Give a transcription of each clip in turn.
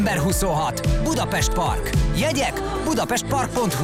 Ember 26. Budapest Park. Jegyek budapestpark.hu.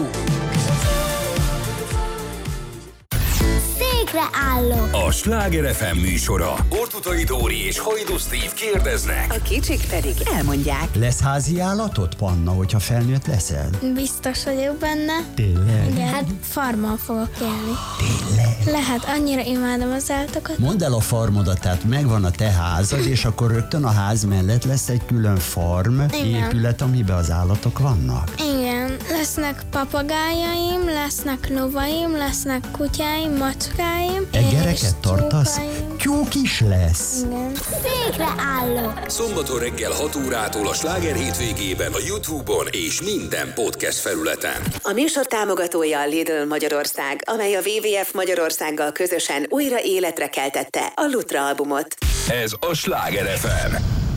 Székre állok. A Sláger FM műsora. Ortutai Dóri és Hajdú Steve kérdeznek. A kicsik pedig elmondják. Lesz házi állatod, Panna, hogyha felnőtt leszel? Biztos vagyok benne. Tényleg? Igen. Hát farmmal fogok élni. Tényleg? Lehet, annyira imádom az állatokat. Mondd el a farmodat, tehát megvan a te házad, és akkor rögtön a ház mellett lesz egy külön farm épület, amiben az állatok vannak. Igen, lesznek papagájaim, lesznek lovaim, lesznek kutyáim, macskáim. Egereket tartasz? Csókáim. Tyúk is lesz. Igen. Székre állok. Szombaton reggel 6 órától a Sláger hétvégében a YouTube-on és minden podcast felületen. A műsor támogatója a Lidl Magyarország, amely a WWF Magyarországgal közösen újra életre keltette a Lutra albumot. Ez a Sláger FM.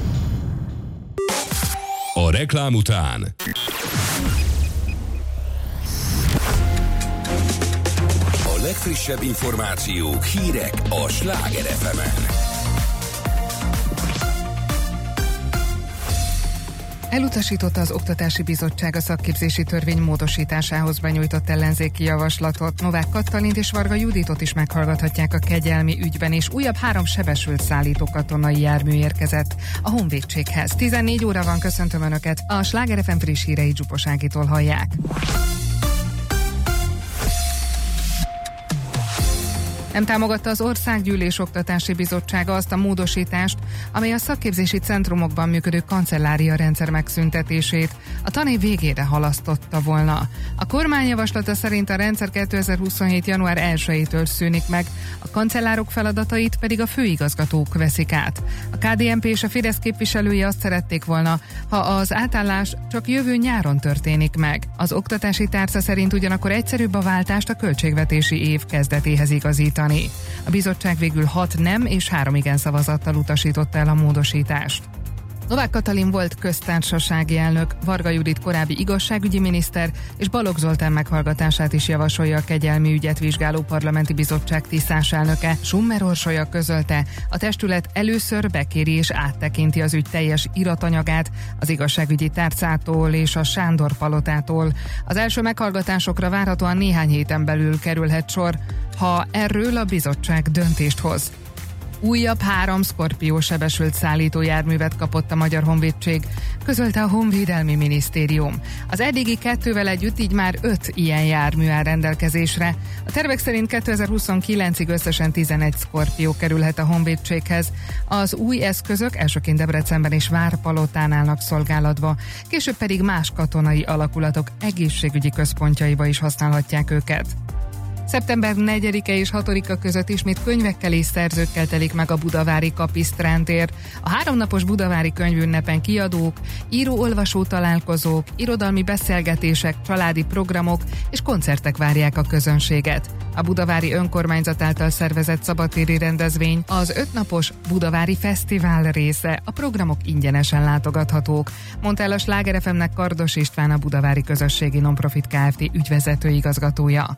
A reklám után a legfrissebb információk, hírek a Sláger FM-en. Elutasította az Oktatási Bizottság a szakképzési törvény módosításához benyújtott ellenzéki javaslatot. Novák Kattalint és Varga Juditot is meghallgathatják a kegyelmi ügyben, és újabb 3 sebesült szállító katonai jármű érkezett a honvédséghez. 14 óra van, köszöntöm Önöket, a Sláger FM friss hírei Zsupos Ágitól hallják. Nem támogatta az Országgyűlés Oktatási Bizottsága azt a módosítást, amely a szakképzési centrumokban működő kancellária rendszer megszüntetését a tanév végére halasztotta volna. A kormány javaslata szerint a rendszer 2027. január 1-től szűnik meg, a kancellárok feladatait pedig a főigazgatók veszik át. A KDNP és a Fidesz képviselői azt szerették volna, ha az átállás csak jövő nyáron történik meg. Az oktatási tárca szerint ugyanakkor egyszerűbb a váltást a költségvetési év kezdetéhez igazítani. A bizottság végül 6 nem és 3 igen szavazattal utasította el a módosítást. Novák Katalin volt köztársasági elnök, Varga Judit korábbi igazságügyi miniszter és Balogh Zoltán meghallgatását is javasolja a kegyelmi ügyet vizsgáló parlamenti bizottság tisztás elnöke. Summer Orsolya közölte, a testület először bekéri és áttekinti az ügy teljes iratanyagát az igazságügyi tárcától és a Sándor palotától. Az első meghallgatásokra várhatóan néhány héten belül kerülhet sor, ha erről a bizottság döntést hoz. Újabb 3 Scorpio sebesült szállítójárművet kapott a Magyar Honvédség, közölte a Honvédelmi Minisztérium. Az eddigi 2-vel együtt így már 5 ilyen jármű áll rendelkezésre. A tervek szerint 2029-ig összesen 11 Scorpio kerülhet a Honvédséghez. Az új eszközök elsőként Debrecenben és Várpalotán állnak szolgálatba, később pedig más katonai alakulatok egészségügyi központjaiba is használhatják őket. Szeptember 4-e és 6-a között ismét könyvekkel és szerzőkkel telik meg a budavári Kapisztrántér. A 3 napos budavári könyvünnepen kiadók, író-olvasó találkozók, irodalmi beszélgetések, családi programok és koncertek várják a közönséget. A budavári önkormányzat által szervezett szabadtéri rendezvény az 5 napos budavári fesztivál része, a programok ingyenesen látogathatók, mondta el a Sláger FM-nek Kardos István, a budavári közösségi nonprofit Kft. Ügyvezető igazgatója.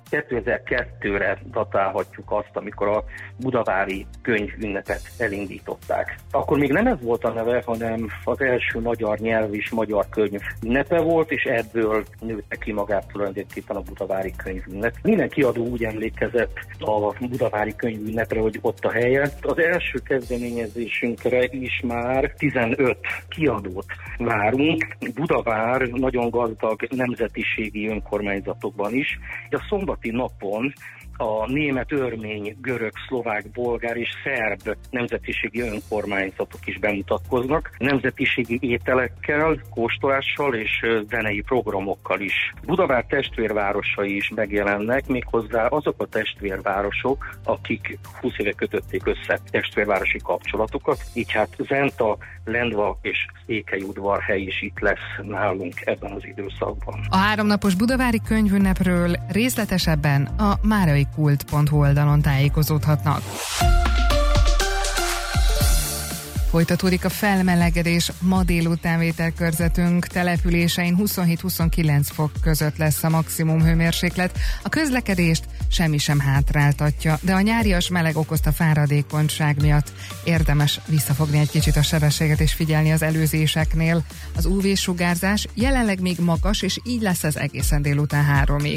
2002-re datálhatjuk azt, amikor a budavári könyvünnepet elindították. Akkor még nem ez volt a neve, hanem az első magyar nyelv és magyar könyv ünnepe volt, és ebből nőtte ki magát tulajdonképpen a budavári könyvünnep. Minden kiadó úgy emlékezett a budavári könyvünnepre, hogy ott a helye. Az első kezdeményezésünkre is már 15 kiadót várunk. Budavár nagyon gazdag nemzetiségi önkormányzatokban is. A szombati napon a német, örmény, görög, szlovák, bolgár és szerb nemzetiségi önkormányzatok is bemutatkoznak, nemzetiségi ételekkel, kóstolással és zenei programokkal is. Budavár testvérvárosai is megjelennek, méghozzá azok a testvérvárosok, akik 20 éve kötötték össze testvérvárosi kapcsolatokat, így hát Zenta, Lendva és Székelyudvarhely is itt lesz nálunk ebben az időszakban. A 3 napos budavári könyvünnepről részletesebben a máraikult.hu oldalon tájékozódhatnak. Folytatódik a felmelegedés, ma délután vételkörzetünk településein 27-29 fok között lesz a maximum hőmérséklet. A közlekedést semmi sem hátráltatja, de a nyárias meleg okozta fáradékonyság miatt érdemes visszafogni egy kicsit a sebességet és figyelni az előzéseknél. Az UV-sugárzás jelenleg még magas, és így lesz ez egészen délután 3-ig.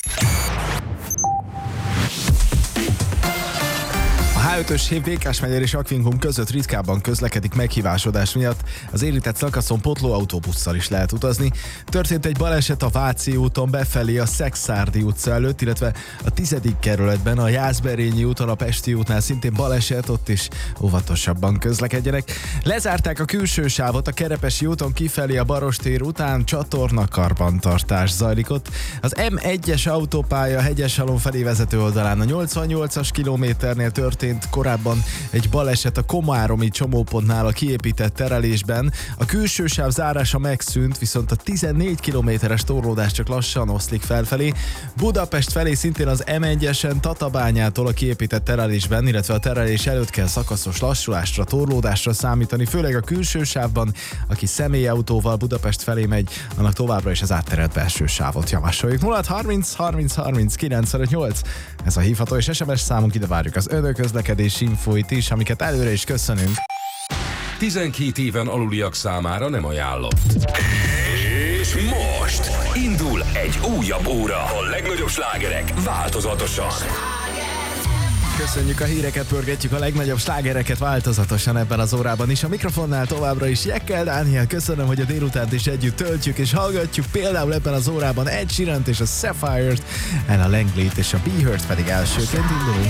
A H5-ös hív Békásmegyer és Akvinkum között ritkábban közlekedik meghívásodás miatt. Az érintett szakaszon pótlóautóbusszal is lehet utazni. Történt egy baleset a Váci úton befelé a Szekszárdi utca előtt, illetve a 10. kerületben a Jászberényi úton, a Pesti útnál szintén baleset, ott is óvatosabban közlekedjenek. Lezárták a külső sávot a Kerepesi úton kifelé a Barostér után, csatornakarbantartás zajlik ott. Az M1-es autópálya Hegyeshalom felé vezető oldalán a 88-as kilométernél történt korábban egy baleset a komáromi csomópontnál a kiépített terelésben. A külső sáv zárása megszűnt, viszont a 14 kilométeres torlódás csak lassan oszlik felfelé. Budapest felé szintén az M1-esen Tatabányától a kiépített terelésben, illetve a terelés előtt kell szakaszos lassulásra, torlódásra számítani, főleg a külső sávban. Aki személyautóval Budapest felé megy, annak továbbra is az átterelt belső sávot javasoljuk. 0630 30 30 958. Ez a hívható és SMS számunk, ide várjuk az önök közlekedési infóit is, amiket előre is köszönünk. 12 éven aluliak számára nem ajánlott. És most indul egy újabb óra. A legnagyobb slágerek változatosan. Köszönjük a híreket, pörgetjük a legnagyobb slágereket változatosan ebben az órában is. A mikrofonnál továbbra is Jekkel Dániel. Köszönöm, hogy a délutánt is együtt töltjük és hallgatjuk. Például ebben az órában Ed Sheerant és a Sapphire-t, Ella Langley-t és a Be Heard pedig elsőként indulunk.